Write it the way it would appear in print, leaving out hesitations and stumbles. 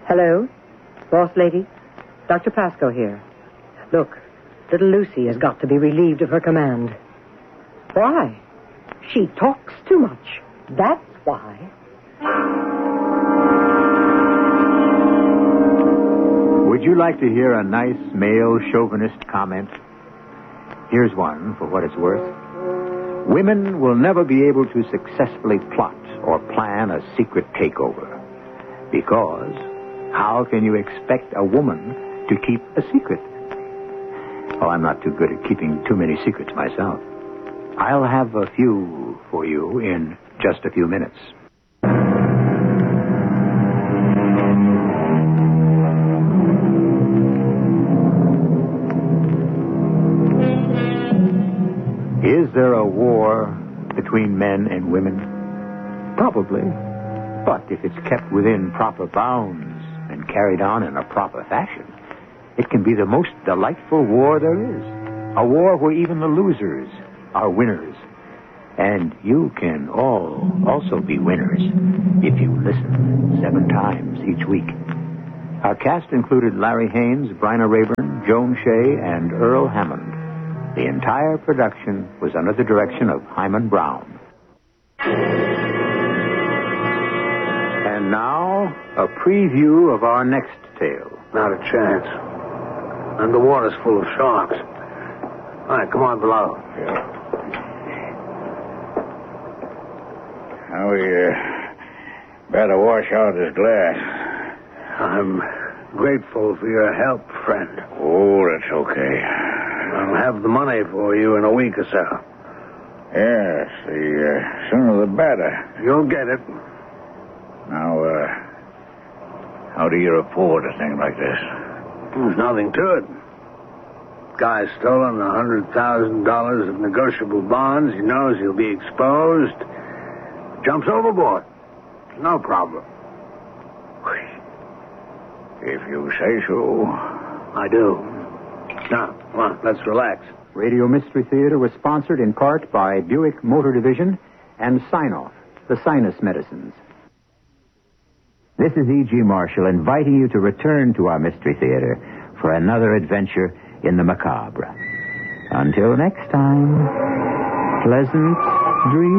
Hello? Boss lady? Dr. Pascoe here. Look, little Lucy has got to be relieved of her command. Why? She talks too much. That's why. Would you like to hear a nice male chauvinist comment? Here's one for what it's worth. Women will never be able to successfully plot or plan a secret takeover. Because how can you expect a woman to keep a secret? Oh, I'm not too good at keeping too many secrets myself. I'll have a few for you in just a few minutes. Is there a war between men and women? Probably. But if it's kept within proper bounds and carried on in a proper fashion, it can be the most delightful war there is. A war where even the losers are winners. And you can all also be winners if you listen 7 times each week. Our cast included Larry Haynes, Bryna Rayburn, Joan Shea, and Earl Hammond. The entire production was under the direction of Hyman Brown. And now, a preview of our next tale. Not a chance. And the water's full of sharks. All right, come on below. Yeah. Now we better wash out this glass. I'm grateful for your help, friend. Oh, that's okay. I'll have the money for you in a week or so. Yes, the sooner the better. You'll get it. Now, how do you afford a thing like this? There's nothing to it. Guy's stolen $100,000 of negotiable bonds. He knows he'll be exposed. Jumps overboard. No problem. If you say so. I do. Now, come on, let's relax. Radio Mystery Theater was sponsored in part by Buick Motor Division and Sinoff, the sinus medicines. This is E.G. Marshall inviting you to return to our Mystery Theater for another adventure in the macabre. Until next time, pleasant dreams.